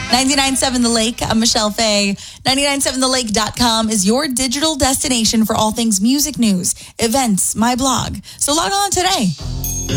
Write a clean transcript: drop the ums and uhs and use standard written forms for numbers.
99.7 The Lake. I'm Michelle Fay. 997thelake.com is your digital destination for all things music news, events, my blog. So log on today.